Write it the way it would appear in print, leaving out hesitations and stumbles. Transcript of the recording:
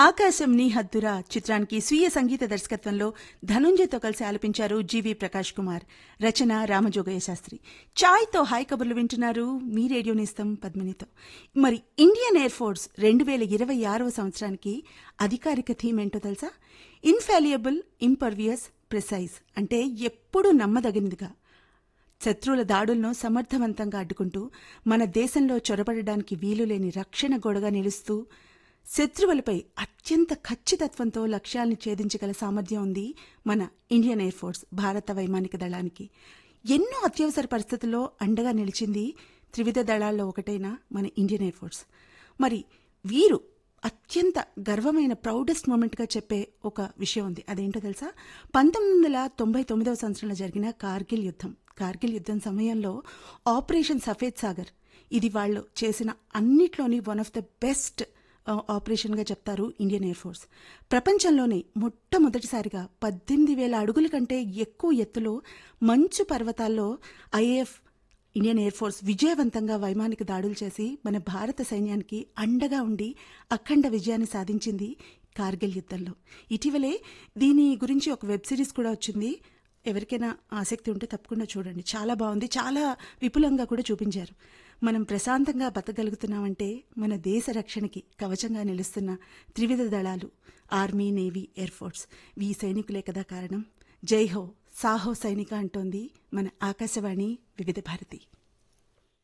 ఆకాశం నీ హద్దురా చిత్రానికి స్వీయ సంగీత దర్శకత్వంలో ధనుంజయ్తో కలిసి ఆలపించారు జీవి ప్రకాష్ కుమార్. రచన రామజోగయ్య శాస్త్రి. చాయ్తో హాయ్ కబుర్లు వింటున్నారు మీ రేడియో నేస్తం పద్మినితో. మరి ఇండియన్ ఎయిర్ ఫోర్స్ 2026వ సంవత్సరానికి అధికారిక థీమ్ ఏంటో తెలుసా? ఇన్ఫాలియబుల్, ఇంపర్వియస్, ప్రిసైజ్. అంటే ఎప్పుడూ నమ్మదగినదిగా, శత్రువుల దాడులను సమర్థవంతంగా అడ్డుకుంటూ మన దేశంలో చొరబడడానికి వీలులేని రక్షణ గోడగా నిలుస్తూ శత్రువులపై అత్యంత ఖచ్చితత్వంతో లక్ష్యాల్ని ఛేదించగల సామర్థ్యం ఉంది మన ఇండియన్ ఎయిర్ ఫోర్స్, భారత వైమానిక దళానికి. ఎన్నో అత్యవసర పరిస్థితుల్లో అండగా నిలిచింది త్రివిధ దళాల్లో ఒకటైన మన ఇండియన్ ఎయిర్ ఫోర్స్. మరి వీరు అత్యంత గర్వమైన ప్రౌడెస్ట్ మూమెంట్గా చెప్పే ఒక విషయం ఉంది. అదేంటో తెలుసా? 1999వ సంవత్సరంలో జరిగిన కార్గిల్ యుద్ధం. కార్గిల్ యుద్ధం సమయంలో ఆపరేషన్ సఫేద్ సాగర్, ఇది వాళ్ళు చేసిన అన్నిట్లోని వన్ ఆఫ్ ద బెస్ట్ ఆపరేషన్గా చెప్తారు ఇండియన్ ఎయిర్ ఫోర్స్. ప్రపంచంలోనే మొట్టమొదటిసారిగా 18,000 అడుగుల కంటే ఎక్కువ ఎత్తులో మంచు పర్వతాల్లో ఐఏఎఫ్ ఇండియన్ ఎయిర్ ఫోర్స్ విజయవంతంగా వైమానిక దాడులు చేసి మన భారత సైన్యానికి అండగా ఉండి అఖండ విజయాన్ని సాధించింది కార్గిల్ యుద్ధంలో. ఇటీవలే దీని గురించి ఒక వెబ్ సిరీస్ కూడా వచ్చింది. ఎవరికైనా ఆసక్తి ఉంటే తప్పకుండా చూడండి. చాలా బాగుంది, చాలా విపులంగా కూడా చూపించారు. మనం ప్రశాంతంగా బతకగలుగుతున్నామంటే మన దేశ రక్షణకి కవచంగా నిలుస్తున్న త్రివిధ దళాలు, ఆర్మీ, నేవీ, ఎయిర్ ఫోర్స్, ఈ సైనికులే కదా కారణం. జై హో, సాహో సైనిక అంటోంది మన ఆకాశవాణి వివిధ భారతి.